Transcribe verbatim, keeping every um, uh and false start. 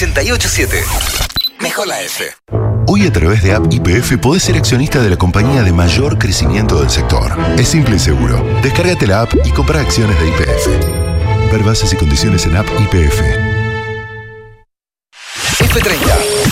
ochenta y ocho siete. Mejor la F. Hoy a través de App Y P F podés ser accionista de la compañía de mayor crecimiento del sector. Es simple y seguro. Descárgate la app y compra acciones de Y P F. Ver bases y condiciones en App Y P F. F treinta.